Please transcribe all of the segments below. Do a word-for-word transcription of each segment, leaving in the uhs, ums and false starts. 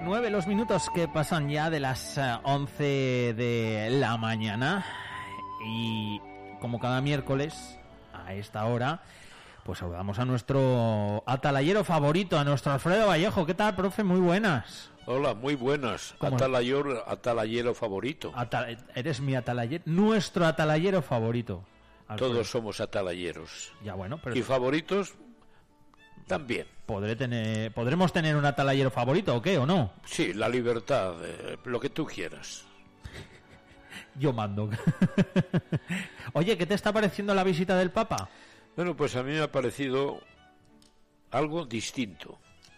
Nueve los minutos que pasan ya de las uh, once de la mañana y como cada miércoles a esta hora pues saludamos a nuestro atalayero favorito, a nuestro Alfredo Vallejo. ¿Qué tal, profe? Muy buenas. Hola, muy buenas. Atalayero, atalayero favorito. Atal- eres mi atalayero, nuestro atalayero favorito. Alfredo. Todos somos atalayeros. Ya bueno, pero y favoritos también. ¿Podré tener, ¿Podremos tener un atalayero favorito o qué, o no? Sí, la libertad, eh, lo que tú quieras. Yo mando. Oye, ¿qué te está pareciendo la visita del Papa? Bueno, pues a mí me ha parecido algo distinto.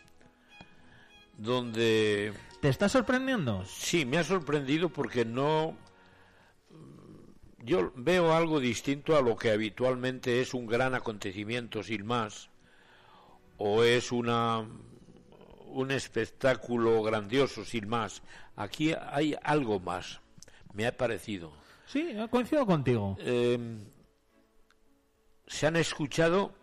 Donde... ¿Te está sorprendiendo? Sí, me ha sorprendido porque no... Yo veo algo distinto a lo que habitualmente es un gran acontecimiento sin más, o es una un espectáculo grandioso sin más. Aquí hay algo más, me ha parecido. Sí, coincido contigo. Eh, se han escuchado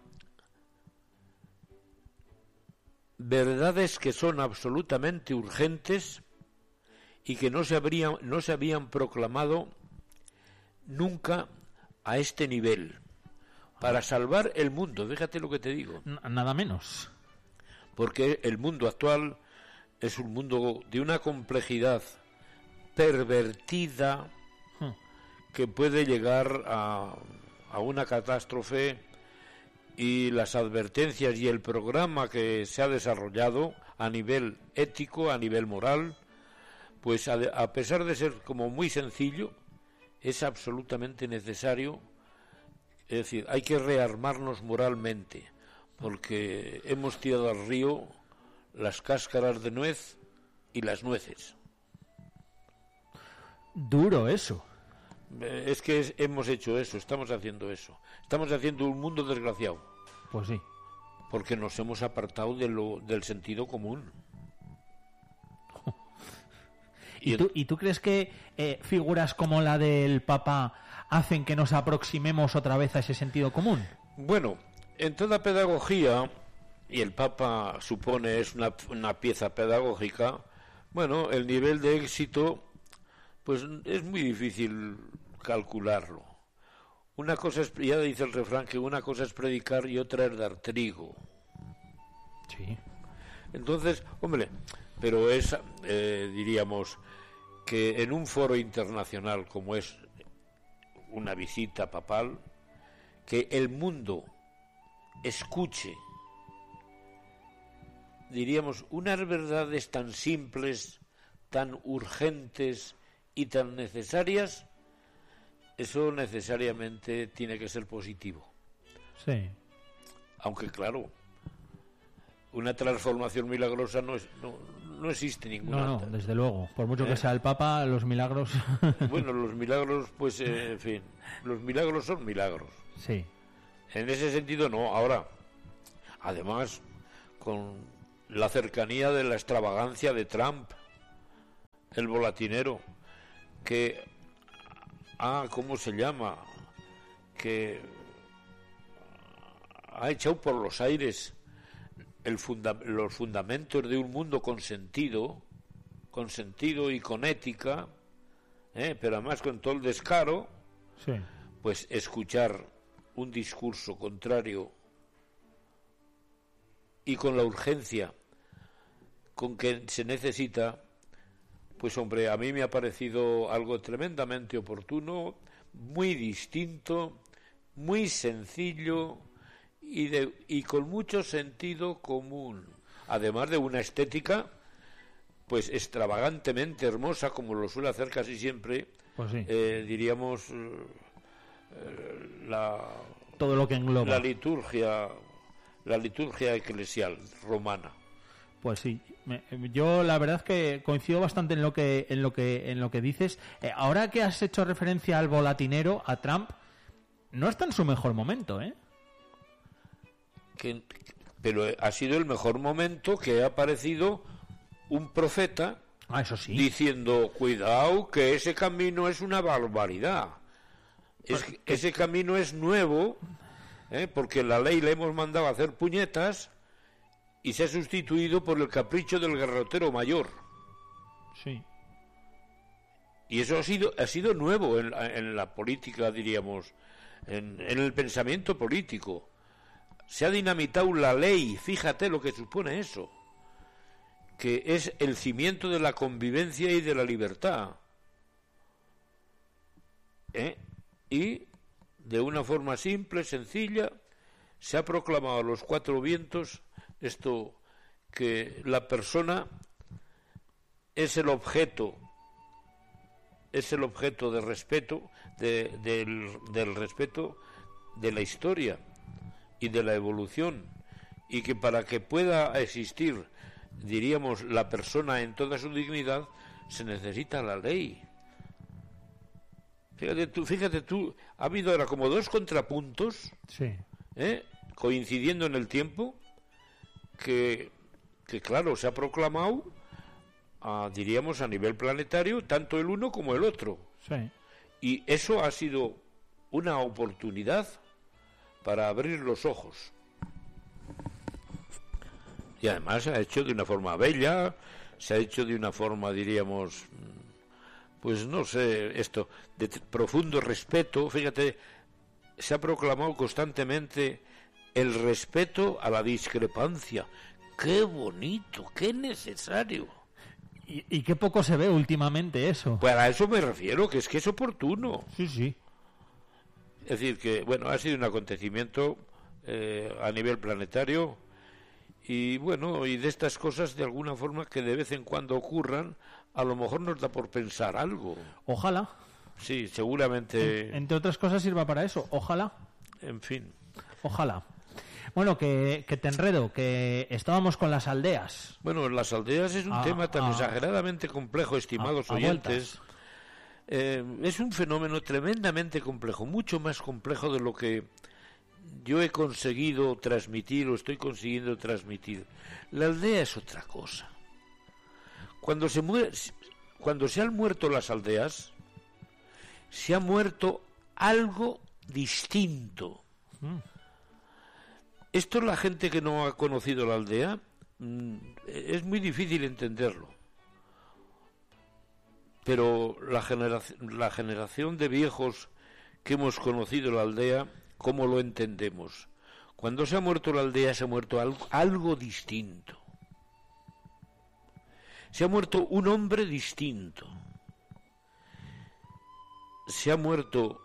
verdades que son absolutamente urgentes y que no se habrían, no se habían proclamado nunca a este nivel para salvar el mundo. Fíjate lo que te digo. Nada menos. Porque el mundo actual es un mundo de una complejidad pervertida hmm. que puede llegar a, a una catástrofe, y las advertencias y el programa que se ha desarrollado a nivel ético, a nivel moral, pues a, a pesar de ser como muy sencillo, es absolutamente necesario. Es decir, hay que rearmarnos moralmente, porque hemos tirado al río las cáscaras de nuez y las nueces. Duro eso. Es que es, hemos hecho eso, estamos haciendo eso. Estamos haciendo un mundo desgraciado. Pues sí. Porque nos hemos apartado de lo, del sentido común. ¿Y, tú, ¿Y tú crees que eh, figuras como la del Papa hacen que nos aproximemos otra vez a ese sentido común? Bueno, en toda pedagogía, y el Papa supone es una, una pieza pedagógica, bueno, el nivel de éxito pues es muy difícil calcularlo. Una cosa es, ya dice el refrán, que una cosa es predicar y otra es dar trigo. Sí. Entonces, hombre, pero es, eh, diríamos, que en un foro internacional como es una visita papal, que el mundo escuche, diríamos, unas verdades tan simples, tan urgentes y tan necesarias, eso necesariamente tiene que ser positivo. Sí. Aunque claro, una transformación milagrosa no es, no, no existe ninguna. No, no, desde luego. Por mucho ¿Eh? que sea el Papa, los milagros. Bueno, los milagros, pues, eh, en fin, los milagros son milagros. Sí. En ese sentido, no. Ahora, además, con la cercanía de la extravagancia de Trump, el volatinero, que, ah, ¿cómo se llama? Que ha echado por los aires el funda- los fundamentos de un mundo con sentido, con sentido y con ética, ¿eh? Pero además con todo el descaro, sí. Pues escuchar un discurso contrario y con la urgencia con que se necesita, pues hombre, a mí me ha parecido algo tremendamente oportuno, muy distinto, muy sencillo y, de, y con mucho sentido común, además de una estética pues extravagantemente hermosa, como lo suele hacer casi siempre, pues sí. eh, diríamos eh, la todo lo que engloba la liturgia la liturgia eclesial romana. Pues sí, me, yo la verdad es que coincido bastante en lo que en lo que en lo que dices. Eh, ahora que has hecho referencia al volatinero, a Trump, no está en su mejor momento, ¿eh? Que, pero ha sido el mejor momento que ha aparecido un profeta, ah, eso sí, diciendo, cuidado, que ese camino es una barbaridad. Es, que, ese camino es nuevo, ¿eh? Porque la ley le hemos mandado a hacer puñetas y se ha sustituido por el capricho del garrotero mayor. Sí. Y eso ha sido ha sido nuevo en, en la política, diríamos, en, en el pensamiento político. Se ha dinamitado la ley, fíjate lo que supone eso, que es el cimiento de la convivencia y de la libertad. ¿Eh? Y de una forma simple, sencilla, se ha proclamado a los cuatro vientos esto, que la persona es el objeto es el objeto de respeto de, del, del respeto de la historia y de la evolución, y que para que pueda existir, diríamos, la persona en toda su dignidad, se necesita la ley. Fíjate tú, fíjate tú, ha habido ahora como dos contrapuntos, sí. ¿eh? coincidiendo en el tiempo, que, que claro, se ha proclamado, a, diríamos, a nivel planetario, tanto el uno como el otro. Sí. Y eso ha sido una oportunidad para abrir los ojos. Y además se ha hecho de una forma bella, se ha hecho de una forma, diríamos, pues no sé, esto, de t- profundo respeto. Fíjate, se ha proclamado constantemente el respeto a la discrepancia. ¡Qué bonito! ¡Qué necesario! Y, y qué poco se ve últimamente eso. Pues a eso me refiero, que es que es oportuno. Sí, sí. Es decir, que, bueno, ha sido un acontecimiento eh, a nivel planetario, y bueno, y de estas cosas, de alguna forma, que de vez en cuando ocurran, a lo mejor nos da por pensar algo. Ojalá. Sí, seguramente. En, entre otras cosas sirva para eso. Ojalá. En fin. Ojalá. Bueno, que, que te enredo, que estábamos con las aldeas. Bueno, las aldeas es un Ah, tema tan ah. exageradamente complejo, estimados A- a oyentes. vueltas. Eh, es un fenómeno tremendamente complejo, mucho más complejo de lo que yo he conseguido transmitir o estoy consiguiendo transmitir. La aldea es otra cosa. Cuando se muere, cuando se han muerto las aldeas, se ha muerto algo distinto. Mm. Esto, la gente que no ha conocido la aldea, mm, es muy difícil entenderlo. Pero la generación, la generación de viejos que hemos conocido la aldea, ¿cómo lo entendemos? Cuando se ha muerto la aldea, se ha muerto algo, algo distinto. Se ha muerto un hombre distinto. Se ha muerto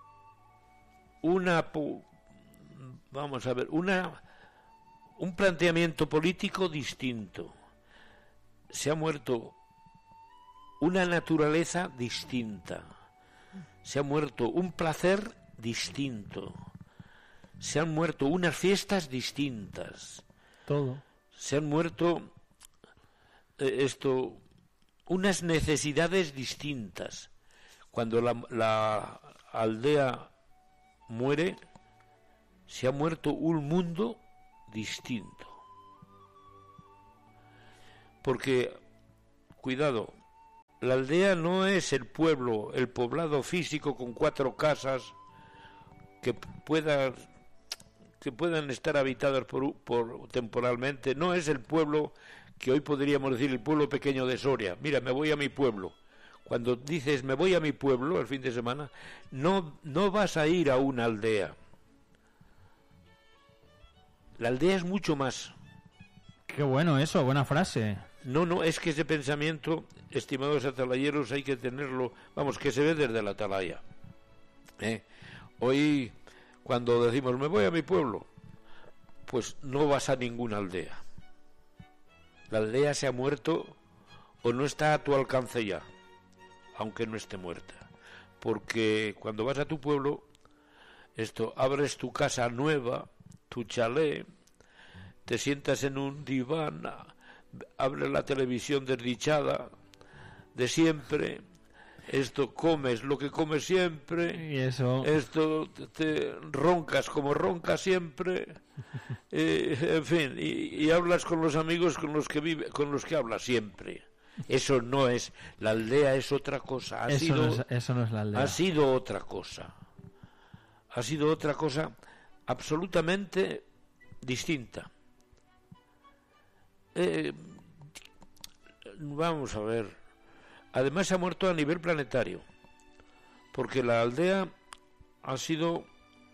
una, vamos a ver, una, un planteamiento político distinto. Se ha muerto una naturaleza distinta. Se ha muerto un placer distinto. Se han muerto unas fiestas distintas. Todo. Se han muerto eh, esto unas necesidades distintas. Cuando la, la aldea muere, se ha muerto un mundo distinto. Porque, cuidado, la aldea no es el pueblo, el poblado físico con cuatro casas que pueda, que puedan estar habitadas por, por temporalmente. No es el pueblo que hoy podríamos decir el pueblo pequeño de Soria. Mira, me voy a mi pueblo. Cuando dices me voy a mi pueblo el fin de semana, no, no vas a ir a una aldea. La aldea es mucho más. Qué bueno eso, buena frase. No, no, es que ese pensamiento, estimados atalayeros, hay que tenerlo, vamos, que se ve desde la atalaya. ¿Eh? Hoy, cuando decimos me voy a mi pueblo, pues no vas a ninguna aldea. La aldea se ha muerto o no está a tu alcance ya, aunque no esté muerta. Porque cuando vas a tu pueblo, esto, abres tu casa nueva, tu chalet, te sientas en un diván, abres la televisión desdichada de siempre, esto, comes lo que comes siempre, Y eso. esto, te, te roncas como roncas siempre, eh, en fin, y, y hablas con los amigos con los que vive, con los que hablas siempre. Eso no es, la aldea es otra cosa, ha Eso, sido, no es, eso no es la aldea. ha sido otra cosa, ha sido otra cosa absolutamente distinta. Eh, vamos a ver, Además ha muerto a nivel planetario, porque la aldea ha sido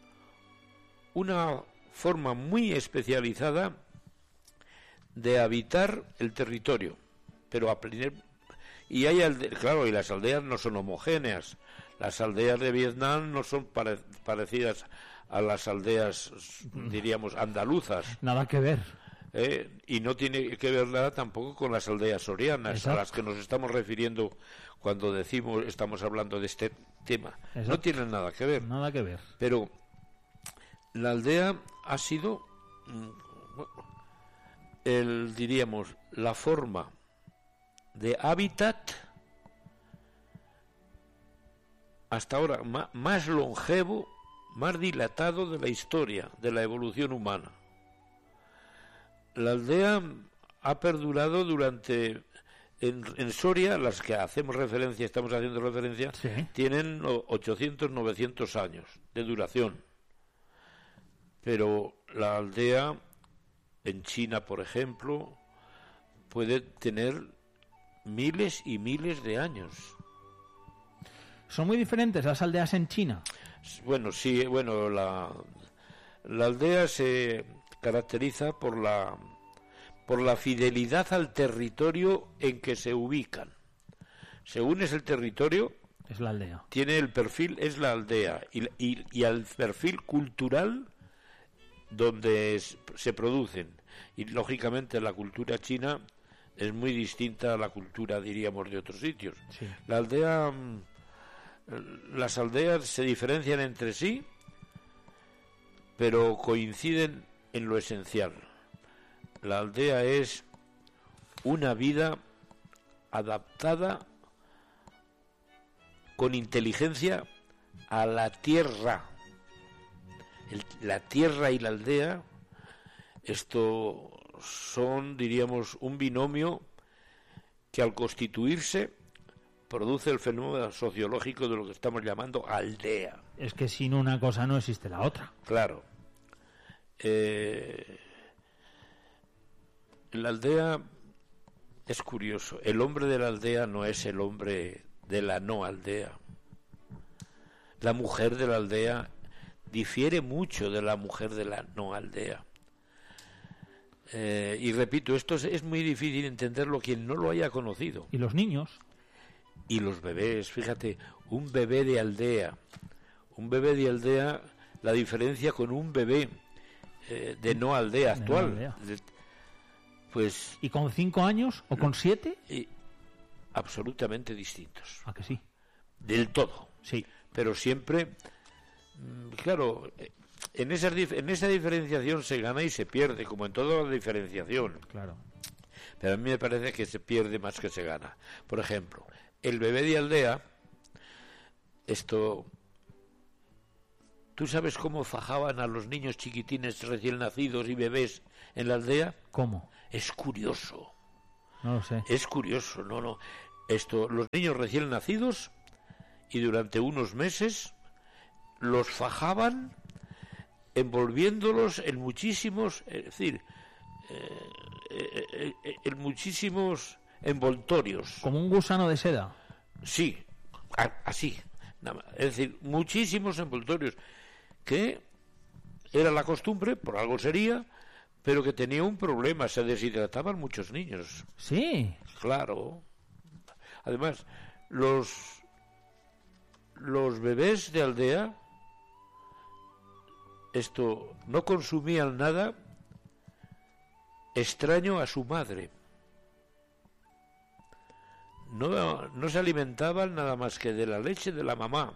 una forma muy especializada de habitar el territorio, pero a primer, y hay alde, claro, y las aldeas no son homogéneas. Las aldeas de Vietnam no son pare, parecidas a las aldeas, diríamos, andaluzas. Nada que ver. Eh, y no tiene que ver nada tampoco con las aldeas sorianas. Exacto. A las que nos estamos refiriendo cuando decimos, estamos hablando de este tema. Exacto. No tienen nada que ver. Nada que ver. Pero la aldea ha sido, el, diríamos, la forma de hábitat hasta ahora más, más longevo, más dilatado de la historia, de la evolución humana. La aldea ha perdurado durante, en, en Soria, las que hacemos referencia, estamos haciendo referencia, ¿sí? Tienen ochocientos, novecientos años de duración. Pero la aldea en China, por ejemplo, puede tener miles y miles de años. ¿Son muy diferentes las aldeas en China? Bueno, sí, bueno, la, la aldea se caracteriza por la por la fidelidad al territorio en que se ubican. Según es el territorio, es la aldea. Tiene el perfil, es la aldea, y, y, y al perfil cultural donde es, se producen. Y lógicamente la cultura china es muy distinta a la cultura, diríamos, de otros sitios. Sí. La aldea, las aldeas se diferencian entre sí, pero coinciden en lo esencial. La aldea es una vida adaptada con inteligencia a la tierra. El, la tierra y la aldea, esto son, diríamos, un binomio que al constituirse produce el fenómeno sociológico de lo que estamos llamando aldea. Es que sin una cosa no existe la otra. Claro. Eh, la aldea es curioso. El hombre de la aldea no es el hombre de la no aldea. La mujer de la aldea difiere mucho de la mujer de la no aldea. Eh, y repito, esto es, es muy difícil entenderlo quien no lo haya conocido. ¿Y los niños? Y los bebés, fíjate, un bebé de aldea, un bebé de aldea, la diferencia con un bebé eh, de no aldea actual. De no aldea. De, pues. ¿Y con cinco años o con siete? Y, absolutamente distintos. ¿A que sí? Del todo. Sí. Pero siempre, claro, en esa, en esa diferenciación se gana y se pierde, como en toda la diferenciación. Claro. Pero a mí me parece que se pierde más que se gana. Por ejemplo, el bebé de aldea, esto, ¿tú sabes cómo fajaban a los niños chiquitines recién nacidos y bebés en la aldea? ¿Cómo? Es curioso. No lo sé. Es curioso, no, no. Esto, los niños recién nacidos, y durante unos meses los fajaban envolviéndolos en muchísimos, es decir, eh, eh, eh, en muchísimos envoltorios. ¿Como un gusano de seda? Sí, a, así. Es decir, muchísimos envoltorios, que era la costumbre, por algo sería, pero que tenía un problema, se deshidrataban muchos niños. Sí. Claro. Además, los... Los bebés de aldea, esto, no consumían nada extraño a su madre. No, no se alimentaban nada más que de la leche de la mamá.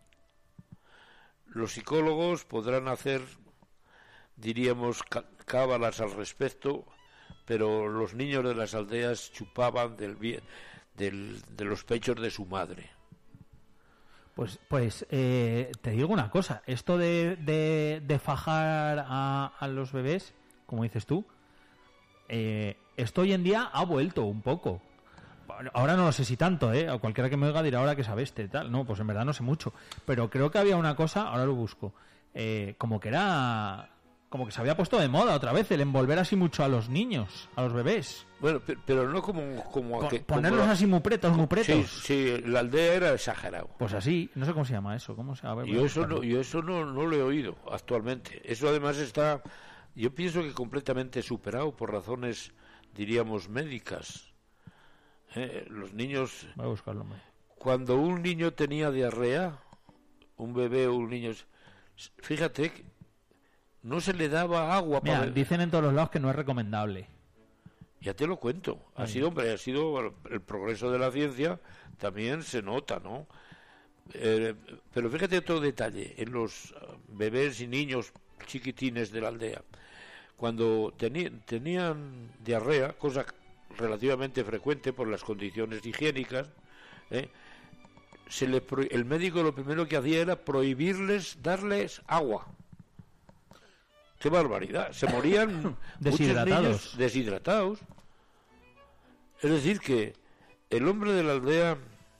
Los psicólogos podrán hacer, diríamos, cábalas al respecto, pero los niños de las aldeas chupaban del, del, de los pechos de su madre. Pues, pues eh, te digo una cosa, esto de, de, de fajar a, a los bebés, como dices tú, eh, esto hoy en día ha vuelto un poco. Ahora no lo sé si tanto, ¿eh? A cualquiera que me oiga dirá ahora que sabes este tal. No, pues en verdad no sé mucho. Pero creo que había una cosa, ahora lo busco, eh, como que era como que se había puesto de moda otra vez el envolver así mucho a los niños, a los bebés. Bueno, pero, pero no como... como Con, que, ponerlos como la... así muy pretos, muy pretos. Sí, sí, la aldea era exagerado. Pues así, no sé cómo se llama eso. ¿Cómo se llama? Yo eso, no, yo eso no, no lo he oído actualmente. Eso además está, yo pienso que completamente superado por razones, diríamos, médicas. ¿Eh? Los niños... Voy a buscarlo, hombre. Cuando un niño tenía diarrea, un bebé o un niño... Fíjate que no se le daba agua. Mira, para... dicen en todos los lados que no es recomendable. Ya te lo cuento. Ha Ay. sido, hombre, ha sido el progreso de la ciencia, también se nota, ¿no? Eh, pero fíjate otro detalle, en los bebés y niños chiquitines de la aldea, cuando tení, tenían diarrea, cosa relativamente frecuente por las condiciones higiénicas, ¿eh? Se le pro... el médico lo primero que hacía era prohibirles darles agua. ¡Qué barbaridad! Se morían deshidratados. Muchos niños deshidratados. Es decir, que el hombre de la aldea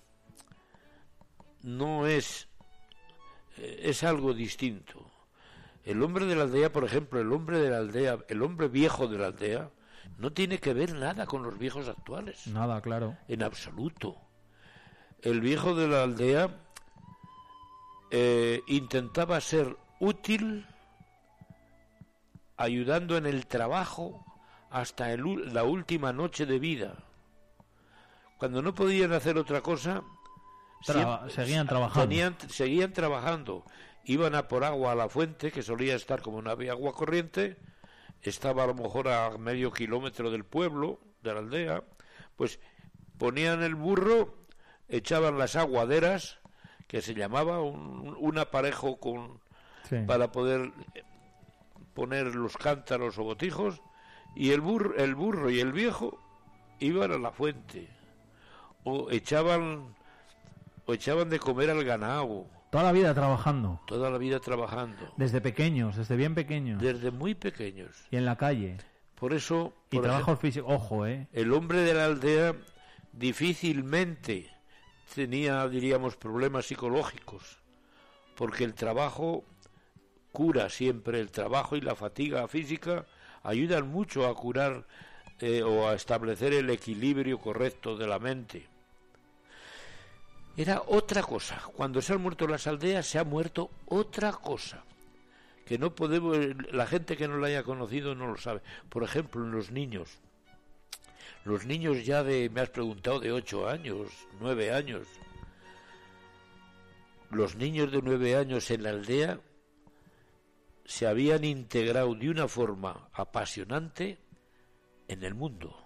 no es, es algo distinto. El hombre de la aldea, por ejemplo, el hombre de la aldea, el hombre viejo de la aldea, no tiene que ver nada con los viejos actuales. Nada, claro. En absoluto. El viejo de la aldea eh, intentaba ser útil, ayudando en el trabajo hasta el, la última noche de vida. Cuando no podían hacer otra cosa, Traba, siempre, seguían trabajando. Tenían, seguían trabajando. Iban a por agua a la fuente, que solía estar, como no había agua corriente, estaba a lo mejor a medio kilómetro del pueblo, de la aldea, pues ponían el burro, echaban las aguaderas, que se llamaba un, un aparejo con sí. para poder poner los cántaros o botijos, y el burro, el burro y el viejo iban a la fuente, o echaban o echaban de comer al ganado. Toda la vida trabajando. Toda la vida trabajando. Desde pequeños, desde bien pequeños. Desde muy pequeños. Y en la calle. Por eso... Y por trabajo físico, ojo, ¿eh? El hombre de la aldea difícilmente tenía, diríamos, problemas psicológicos, porque el trabajo cura siempre, el trabajo y la fatiga física ayudan mucho a curar eh, o a establecer el equilibrio correcto de la mente. Era otra cosa. Cuando se han muerto las aldeas, se ha muerto otra cosa. Que no podemos, la gente que no la haya conocido no lo sabe. Por ejemplo, en los niños. Los niños ya de, me has preguntado, de ocho años, nueve años. Los niños de nueve años en la aldea se habían integrado de una forma apasionante en el mundo.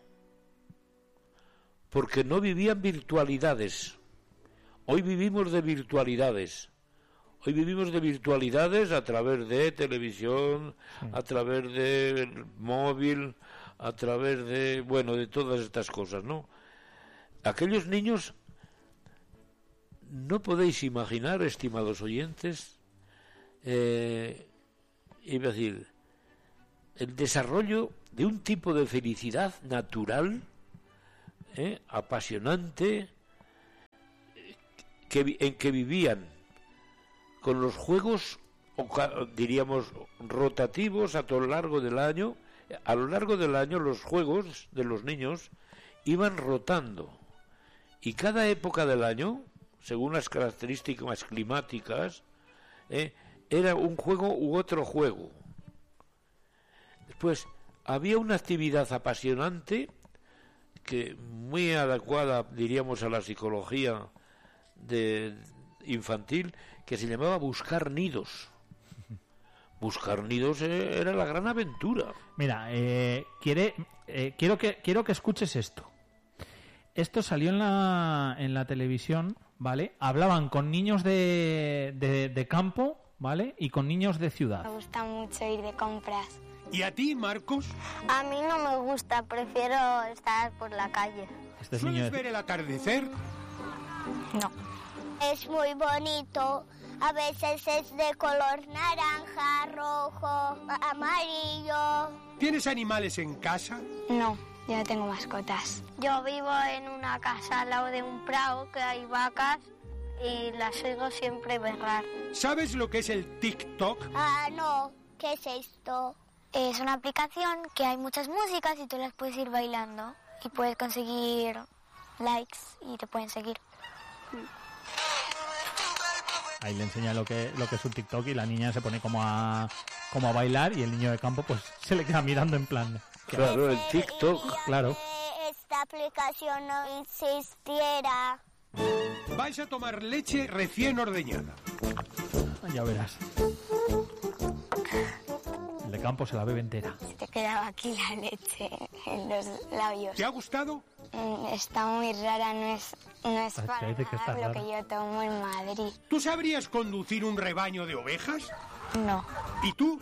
Porque no vivían virtualidades. Hoy vivimos de virtualidades. Hoy vivimos de virtualidades a través de televisión, sí. a través de móvil, a través de, bueno, de todas estas cosas, ¿no? Aquellos niños, no podéis imaginar, estimados oyentes, eh, iba a decir, el desarrollo de un tipo de felicidad natural, eh, apasionante, que, en que vivían con los juegos, diríamos, rotativos a lo largo del año. A lo largo del año los juegos de los niños iban rotando, y cada época del año, según las características climáticas, eh, era un juego u otro juego. Después había una actividad apasionante que muy adecuada, diríamos, a la psicología de infantil, que se llamaba buscar nidos. Buscar nidos era la gran aventura. Mira, eh, quiere, eh, quiero que quiero que escuches esto. Esto salió en la en la televisión, ¿vale? Hablaban con niños de, de, de campo, ¿vale? Y con niños de ciudad. Me gusta mucho ir de compras. ¿Y a ti, Marcos? A mí no me gusta, prefiero estar por la calle. Este ¿Sueles niño de... ver el atardecer? No. Es muy bonito. A veces es de color naranja, rojo, amarillo. ¿Tienes animales en casa? No, yo no tengo mascotas. Yo vivo en una casa al lado de un prado que hay vacas y las oigo siempre berrar. ¿Sabes lo que es el TikTok? Ah, no. ¿Qué es esto? Es una aplicación que hay muchas músicas y tú las puedes ir bailando y puedes conseguir likes y te pueden seguir. Ahí le enseña lo que lo que es un TikTok y la niña se pone como a como a bailar y el niño de campo pues se le queda mirando en plan. Claro, el TikTok. Claro. Esta aplicación no existiera. Vais a tomar leche recién ordeñada. Ya verás. El de campo se la bebe entera. Se te quedaba aquí la leche en los labios. ¿Te ha gustado? Mm, Está muy rara, no es, no es Ay, para dice que está nada lo rara. que yo tomo en Madrid. ¿Tú sabrías conducir un rebaño de ovejas? No. ¿Y tú?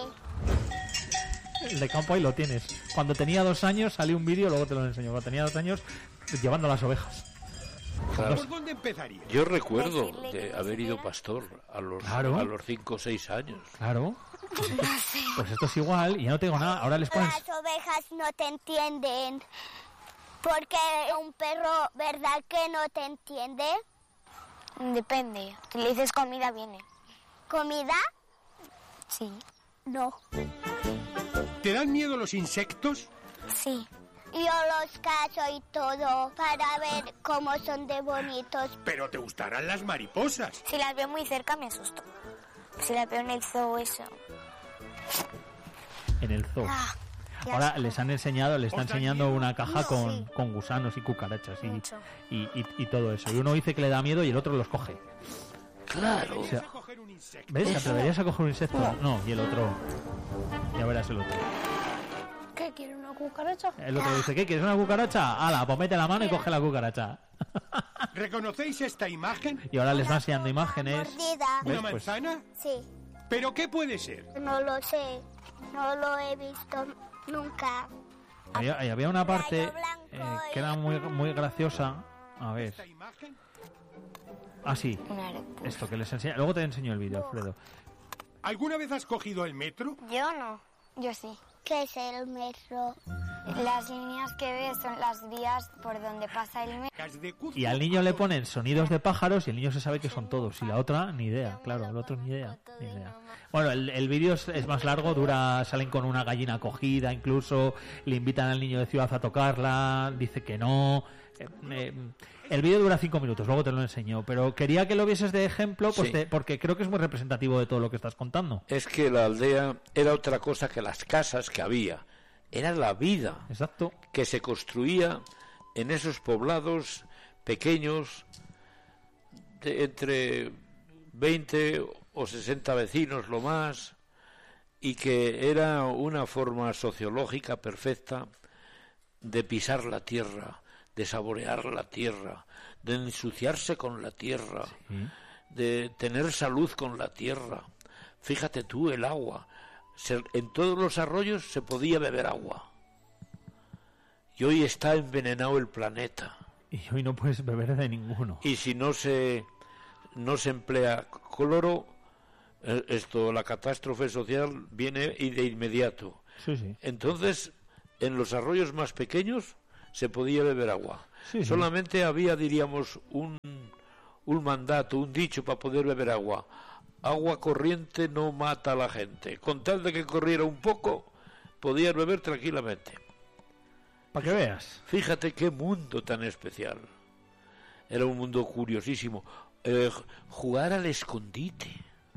Sí. El de campo ahí lo tienes. Cuando tenía dos años salió un vídeo, luego te lo enseño. Cuando tenía dos años llevando las ovejas. Claro. ¿Por dónde empezaría? Yo recuerdo Decirle que de no haber se ido queda. pastor a los Claro. a los cinco o seis años. Claro. Pues esto es igual y ya no tengo nada. Ahora les pones... Las ovejas no te entienden. Porque un perro, ¿verdad que no te entiende? Depende. Si le dices comida, viene. ¿Comida? Sí. No. ¿Te dan miedo los insectos? Sí. Yo los caso y todo para ver cómo son de bonitos. Pero te gustarán las mariposas. Si las veo muy cerca me asusto. Si las veo en el zoo, eso. En el zoo. Ah, qué Ahora asco. les han enseñado, le está ¿Os dan enseñando miedo? una caja No, con, sí. con gusanos y cucarachas y, Mucho. y, y, y todo eso. Y uno dice que le da miedo y el otro los coge. Claro. O sea, Vas a coger un insecto. ¿ves? ¿Te atreverías a coger un insecto? No, y el otro... Ya verás el otro. ¿Qué quiere una cucaracha? El otro dice, ¿qué? ¿Quieres una cucaracha? Hala, pues mete la mano y coge la cucaracha. ¿Reconocéis esta imagen? Y ahora les va enseñando imágenes. Mordida. ¿Ves? ¿Una Pues- manzana? Sí. ¿Pero qué puede ser? No lo sé. No lo he visto nunca. Había, y había una parte Rayo blanco eh, que era muy, muy graciosa. A ver. ¿Esta imagen? Ah, sí. Una Esto que les enseña. Luego te enseño el vídeo, Alfredo. ¿Alguna vez has cogido el metro? Yo no. Yo sí. ¿Qué es el metro? Las líneas que ves son las vías por donde pasa el metro. Cas de Cuzco. Y al niño le ponen sonidos de pájaros y el niño se sabe que son todos. Y la otra, ni idea. Claro, el otro, ni idea. Ni idea. Bueno, el, el vídeo es, es más largo, dura, salen con una gallina cogida incluso, le invitan al niño de ciudad a tocarla, dice que no. Eh, eh, el vídeo dura cinco minutos, luego te lo enseño, pero quería que lo vieses de ejemplo pues Sí. te- porque creo que es muy representativo de todo lo que estás contando. Es que la aldea era otra cosa que las casas que había. Era la vida Exacto. que se construía en esos poblados pequeños de entre veinte o sesenta vecinos lo más, y que era una forma sociológica perfecta de pisar la tierra, de saborear la tierra, de ensuciarse con la tierra, Sí. de tener salud con la tierra. Fíjate tú, el agua. Se- en todos los arroyos se podía beber agua. Y hoy está envenenado el planeta. Y hoy no puedes beber de ninguno. Y si no se no se emplea cloro, eh, esto, la catástrofe social viene y de inmediato. Sí, sí. Entonces, en los arroyos más pequeños se podía beber agua. Sí, sí. Solamente había, diríamos, un, un mandato, un dicho para poder beber agua. Agua corriente no mata a la gente. Con tal de que corriera un poco, podías beber tranquilamente. Para que veas. Fíjate qué mundo tan especial. Era un mundo curiosísimo. Eh, jugar al escondite.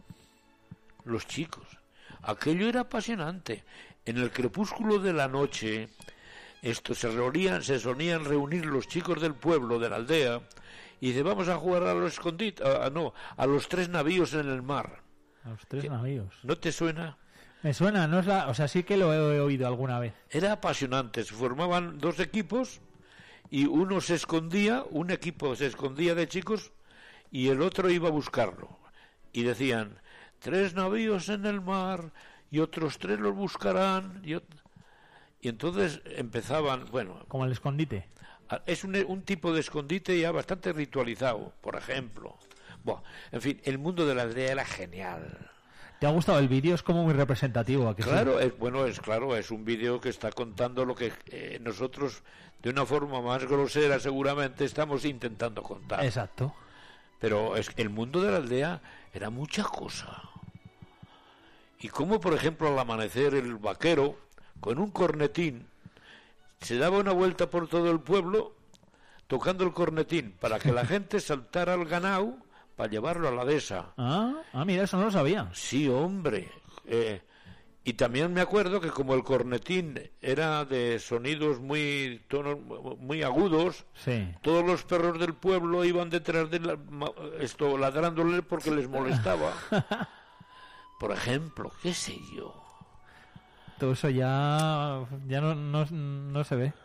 Los chicos. Aquello era apasionante. En el crepúsculo de la noche, esto se reunían, se solían reunir los chicos del pueblo, de la aldea, y dice, vamos a jugar a los escondite, a, a- no, a los tres navíos en el mar. A los tres navíos. ¿No te suena? Me suena, no es la, o sea, sí que lo he oído alguna vez. Era apasionante. Se formaban dos equipos y uno se escondía, un equipo se escondía de chicos y el otro iba a buscarlo. Y decían, tres navíos en el mar y otros tres los buscarán. Y, ot- y entonces empezaban, bueno, Como el escondite. a- es un, un tipo de escondite ya bastante ritualizado, por ejemplo. Bueno, en fin, el mundo de la aldea era genial. ¿Te ha gustado el vídeo? Es como muy representativo. ¿A que sí? Claro, es, bueno, es claro, es un vídeo que está contando lo que eh, nosotros, de una forma más grosera seguramente, estamos intentando contar. Exacto. Pero es el mundo de la aldea era mucha cosa. Y como, por ejemplo, al amanecer el vaquero, con un cornetín, se daba una vuelta por todo el pueblo tocando el cornetín para que la gente saltara al ganado para llevarlo a la dehesa. Ah, ah, mira, eso no lo sabía. Sí, hombre. Eh, y también me acuerdo que como el cornetín era de sonidos muy tonos muy agudos, sí. Todos los perros del pueblo iban detrás de la, esto ladrándole porque les molestaba. Por ejemplo, qué sé yo. Todo eso ya ya no, no, no se ve.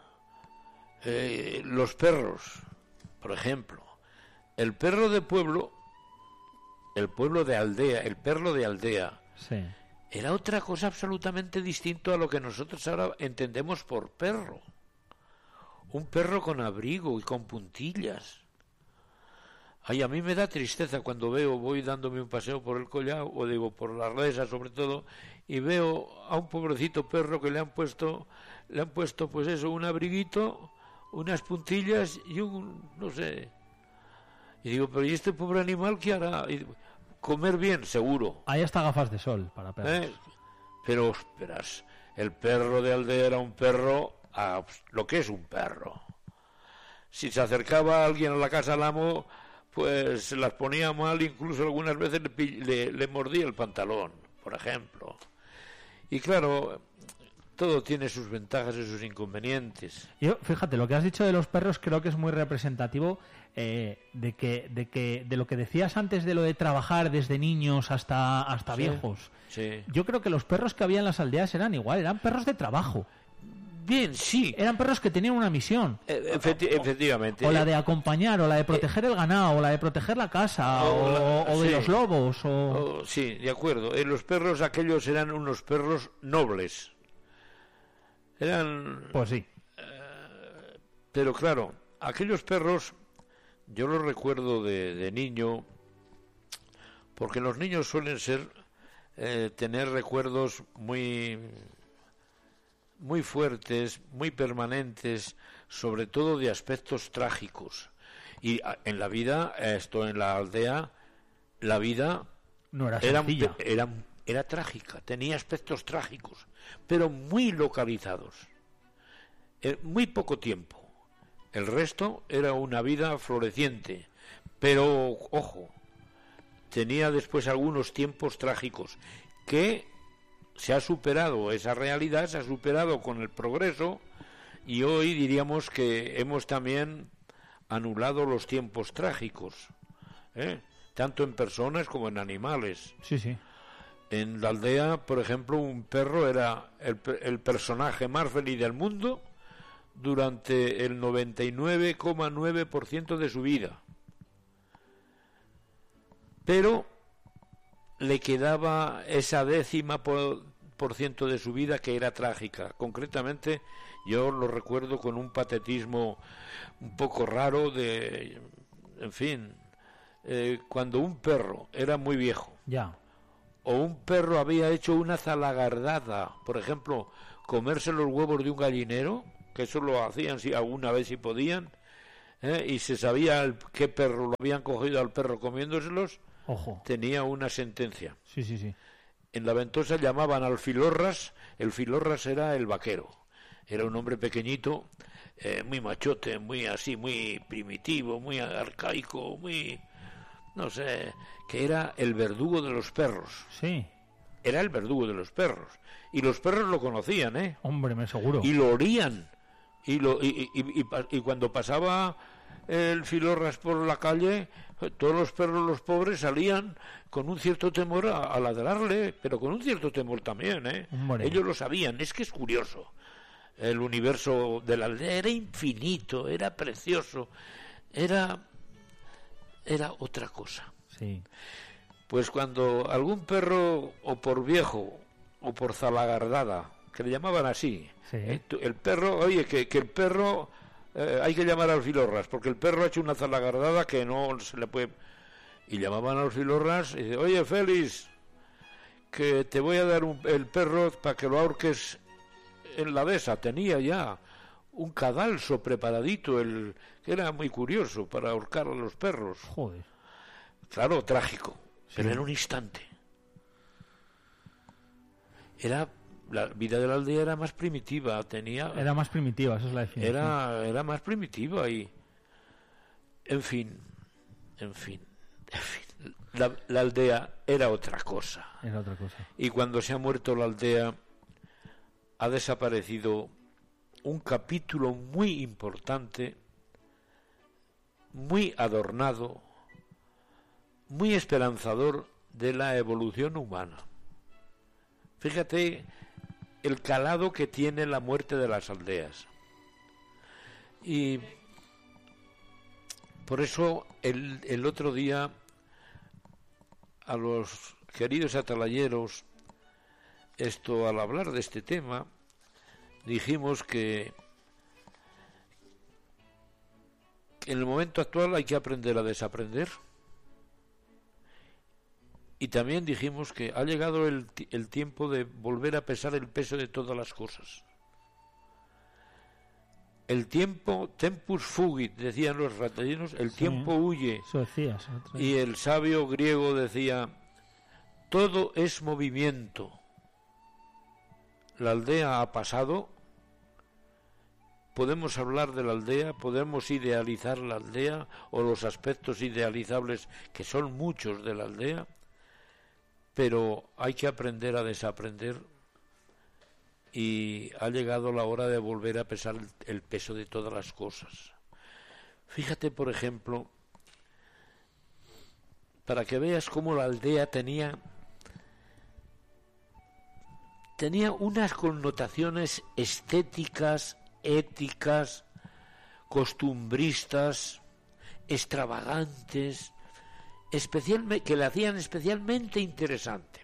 Eh, los perros, por ejemplo, el perro de pueblo, el pueblo de aldea, el perro de aldea, sí. Era otra cosa absolutamente distinto a lo que nosotros ahora entendemos por perro. Un perro con abrigo y con puntillas. Ay, a mí me da tristeza cuando veo, voy dándome un paseo por el collao, o digo, por la dehesa sobre todo, y veo a un pobrecito perro que le han puesto, le han puesto pues eso, un abriguito, unas puntillas y un, no sé. Y digo, pero ¿y este pobre animal qué hará? Y, comer bien, seguro. Hay hasta gafas de sol para perros. ¿Eh? Pero, esperas, el perro de aldea era un perro, a lo que es un perro. Si se acercaba alguien a la casa al amo, pues se las ponía mal, incluso algunas veces le, le, le mordía el pantalón, por ejemplo. Y claro, todo tiene sus ventajas y sus inconvenientes. Yo, fíjate, lo que has dicho de los perros creo que es muy representativo eh, de que de que de lo que decías antes de lo de trabajar desde niños hasta hasta Sí, viejos. sí. Yo creo que los perros que había en las aldeas eran igual, eran perros de trabajo. Bien, sí. Eran perros que tenían una misión. Eh, efecti- efectivamente. O la de acompañar, o la de proteger el ganado, o la de proteger la casa, o o, la- o de sí. los lobos, o... Oh, sí, de acuerdo. Eh, los perros aquellos eran unos perros nobles. Eran... Pues sí. Pero claro, aquellos perros, yo los recuerdo de, de niño, porque los niños suelen ser, eh, tener recuerdos muy, muy fuertes, muy permanentes, sobre todo de aspectos trágicos. Y a- en la vida, esto en la aldea, la vida No era era, sencilla. era, era trágica, tenía aspectos trágicos, pero muy localizados. En muy poco tiempo. El resto era una vida floreciente, pero, ojo, tenía después algunos tiempos trágicos que se ha superado, esa realidad se ha superado con el progreso, y hoy diríamos que hemos también anulado los tiempos trágicos, ¿eh? Tanto en personas como en animales. Sí, sí. En la aldea, por ejemplo, un perro era el, pe- el personaje más feliz del mundo durante el noventa y nueve coma nueve por ciento de su vida. Pero le quedaba esa décima por, por ciento de su vida que era trágica. Concretamente, yo lo recuerdo con un patetismo un poco raro de, en fin, eh, cuando un perro era muy viejo, Ya. o un perro había hecho una zalagardada, por ejemplo, comerse los huevos de un gallinero, que eso lo hacían si alguna vez si podían, ¿eh? Y se sabía el, qué perro lo habían cogido al perro comiéndoselos, Ojo. tenía una sentencia. Sí, sí, sí. En la Ventosa llamaban al filorras, el filorras era el vaquero, era un hombre pequeñito, eh, muy machote, muy así, muy primitivo, muy arcaico, muy, no sé, que era el verdugo de los perros. Sí. Era el verdugo de los perros. Y los perros lo conocían, ¿eh? Hombre, me seguro. Y lo olían. Y, lo, y, y, y, y cuando pasaba el filorras por la calle, todos los perros, los pobres, salían con un cierto temor a, a ladrarle, pero con un cierto temor también, ¿eh? Hombre. Ellos lo sabían. Es que es curioso. El universo de la aldea era infinito, era precioso, era, era otra cosa. Sí. Pues cuando algún perro, o por viejo, o por zalagardada, que le llamaban así, Sí. eh, tú- el perro, oye, que, que el perro, eh, hay que llamar al filorras, porque el perro ha hecho una zalagardada que no se le puede... Y llamaban al filorras y dice, oye, Félix, que te voy a dar un- el perro para que lo ahorques en la dehesa. Tenía ya un cadalso preparadito, el que era muy curioso para ahorcar a los perros. Joder. Claro, trágico, pero Sí. en un instante. era la vida de la aldea era más primitiva, tenía Era más primitiva, esa es la definición. era era más primitiva y en fin, en fin, en fin, la, la aldea era otra cosa. Era otra cosa. Y cuando se ha muerto la aldea ha desaparecido un capítulo muy importante, muy adornado, muy esperanzador de la evolución humana. Fíjate el calado que tiene la muerte de las aldeas. Y por eso el, el otro día a los queridos atalayeros, esto al hablar de este tema, dijimos que en el momento actual hay que aprender a desaprender. Y también dijimos que ha llegado el, el tiempo de volver a pesar el peso de todas las cosas. El tiempo, tempus fugit, decían los ratallinos, el sí, tiempo huye. Eso decías, y el sabio griego decía, todo es movimiento. La aldea ha pasado, podemos hablar de la aldea, podemos idealizar la aldea o los aspectos idealizables que son muchos de la aldea, pero hay que aprender a desaprender y ha llegado la hora de volver a pesar el, el peso de todas las cosas. Fíjate, por ejemplo, para que veas cómo la aldea tenía tenía unas connotaciones estéticas, éticas, costumbristas, extravagantes, especialmente, que la hacían especialmente interesante.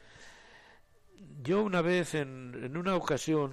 Yo una vez, en, en una ocasión,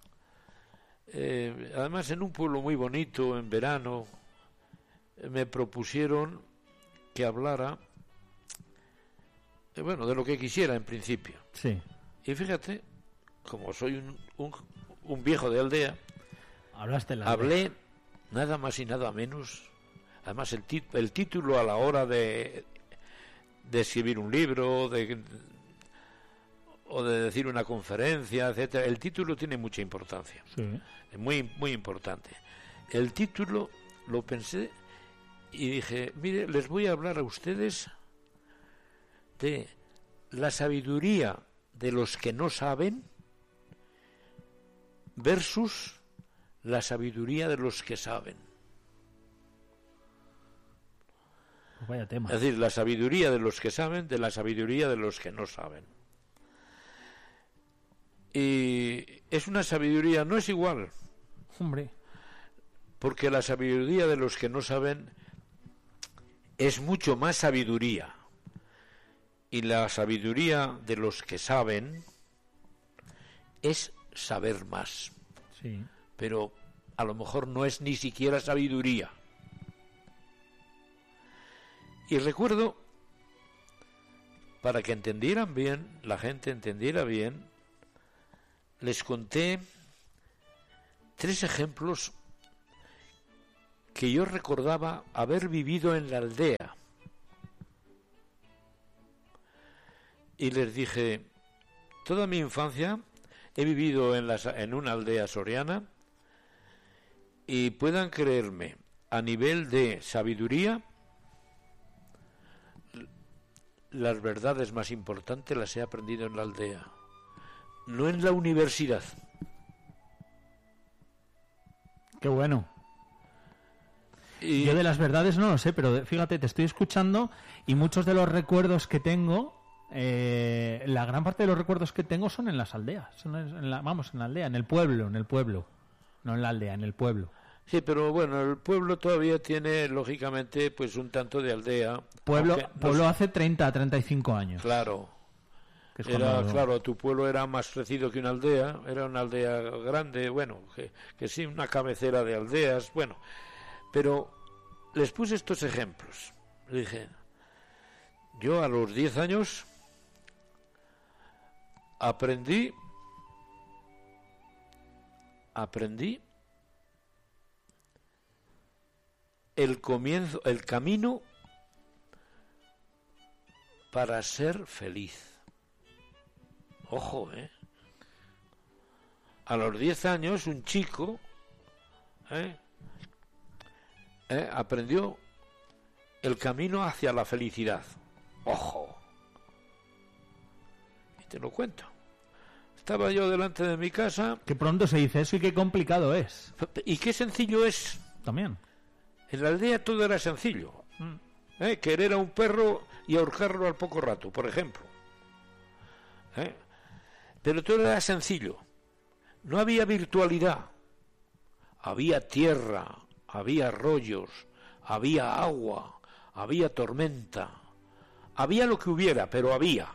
eh, además en un pueblo muy bonito, en verano, me propusieron que hablara, eh, bueno, de lo que quisiera en principio. Sí. Y fíjate, como soy un, un, un viejo de aldea, hablaste la hablé aldea. Nada más y nada menos. Además, el, tit- el título a la hora de, de escribir un libro, de, o de decir una conferencia, etcétera, el título tiene mucha importancia. Sí. Es muy, muy importante. El título lo pensé y dije, mire, les voy a hablar a ustedes de la sabiduría de los que no saben versus la sabiduría de los que saben. Pues vaya tema. Es decir, la sabiduría de los que saben de la sabiduría de los que no saben. Y es una sabiduría, no es igual. Hombre. Porque la sabiduría de los que no saben es mucho más sabiduría. Y la sabiduría de los que saben es saber más. Sí. Pero a lo mejor no es ni siquiera sabiduría. Y recuerdo, para que entendieran bien, la gente entendiera bien, les conté tres ejemplos que yo recordaba haber vivido en la aldea. Y les dije, toda mi infancia he vivido en, la, en una aldea soriana y puedan creerme, a nivel de sabiduría, las verdades más importantes las he aprendido en la aldea, no en la universidad. Qué bueno. Y yo de las verdades no lo sé, pero fíjate, te estoy escuchando y muchos de los recuerdos que tengo, eh, la gran parte de los recuerdos que tengo son en las aldeas, son en la, vamos, en la aldea, en el pueblo, en el pueblo, no en la aldea, en el pueblo. Sí, pero bueno, el pueblo todavía tiene, lógicamente, pues un tanto de aldea. Pueblo, no pueblo sé. hace treinta, treinta y cinco años. Claro. Que es Era, cuando... claro, tu pueblo era más crecido que una aldea, era una aldea grande, bueno, que, que sí, una cabecera de aldeas, bueno. Pero les puse estos ejemplos. Le dije, yo a los diez años aprendí, aprendí el comienzo, el camino para ser feliz. Ojo, ¿eh? a los diez años, un chico ¿eh? ¿Eh? aprendió el camino hacia la felicidad. ¡Ojo! Y te lo cuento. Estaba yo delante de mi casa. Qué pronto se dice eso y qué complicado es. Y qué sencillo es. También. En la aldea todo era sencillo. Mm. ¿Eh? Querer a un perro y ahorcarlo al poco rato, por ejemplo. ¿Eh? Pero todo era sencillo. No había virtualidad. Había tierra, había arroyos, había agua, había tormenta. Había lo que hubiera, pero había.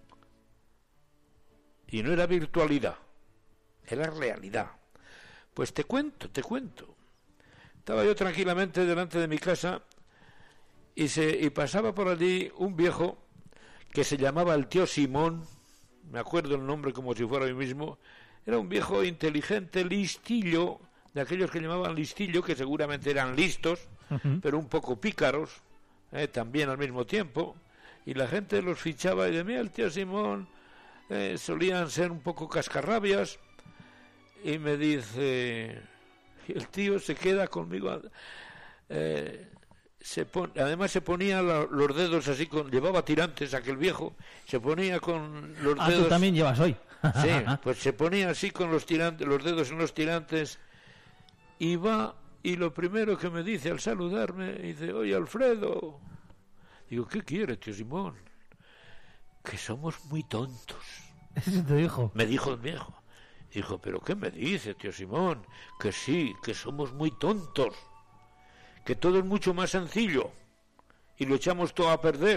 Y no era virtualidad, era realidad. Pues te cuento, te cuento. Estaba yo tranquilamente delante de mi casa y, se, y pasaba por allí un viejo que se llamaba el tío Simón, me acuerdo el nombre como si fuera yo mismo. Era un viejo inteligente, listillo, de aquellos que llamaban listillo, que seguramente eran listos, uh-huh. pero un poco pícaros, eh, también al mismo tiempo. Y la gente los fichaba y decía, mira, el tío Simón... Eh, solían ser un poco cascarrabias, y me dice, el tío se queda conmigo, eh, se pon, además se ponía la, los dedos así, con llevaba tirantes aquel viejo, se ponía con los ah, dedos. Tú también llevas hoy. Sí, pues se ponía así con los tirantes, los dedos en los tirantes, y va, y lo primero que me dice al saludarme, dice, oye, Alfredo. Digo, ¿qué quiere, tío Simón? Que somos muy tontos. ¿Eso te dijo? Me dijo el viejo. Dijo, ¿pero qué me dice, tío Simón? Que sí, que somos muy tontos. Que todo es mucho más sencillo. Y lo echamos todo a perder.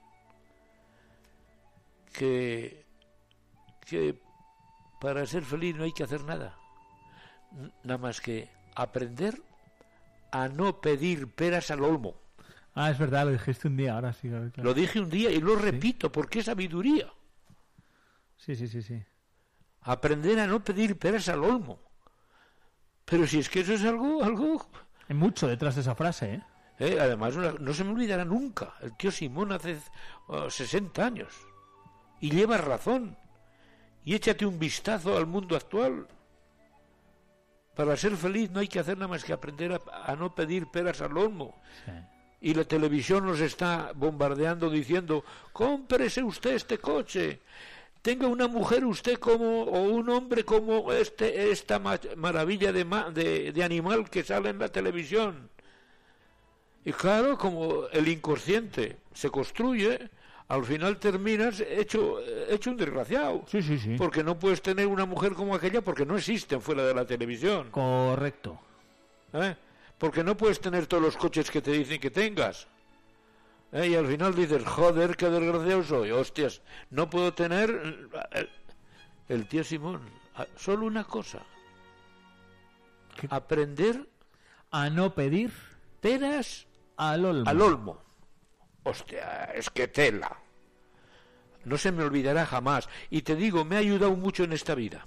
Que, que para ser feliz no hay que hacer nada. Nada más que aprender a no pedir peras al olmo. Ah, es verdad, lo dijiste un día, ahora sí. Claro. Lo dije un día y lo repito, ¿sí? Porque es sabiduría. Sí, sí, sí, sí. Aprender a no pedir peras al olmo. Pero si es que eso es algo... algo... Hay mucho detrás de esa frase, ¿eh? eh además, no, no se me olvidará nunca. El tío Simón hace oh, sesenta años. Y lleva razón. Y échate un vistazo al mundo actual. Para ser feliz no hay que hacer nada más que aprender a, a no pedir peras al olmo. Sí. Y la televisión nos está bombardeando diciendo, cómprese usted este coche, tenga una mujer usted como, o un hombre como este esta ma- maravilla de, ma- de, de animal que sale en la televisión. Y claro, como el inconsciente se construye, al final terminas hecho, hecho un desgraciado. Sí, sí, sí. Porque no puedes tener una mujer como aquella porque no existen fuera de la televisión. Correcto. ¿Eh? Porque no puedes tener todos los coches que te dicen que tengas. ¿Eh? Y al final dices, joder, qué desgraciado soy. Hostias, no puedo tener... El, el tío Simón, solo una cosa. ¿Qué? Aprender... A no pedir... Peras... Al olmo. Al olmo. Hostia, es que tela. No se me olvidará jamás. Y te digo, me ha ayudado mucho en esta vida.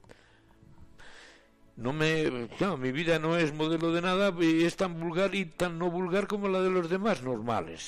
No me, claro, mi vida no es modelo de nada y es tan vulgar y tan no vulgar como la de los demás normales.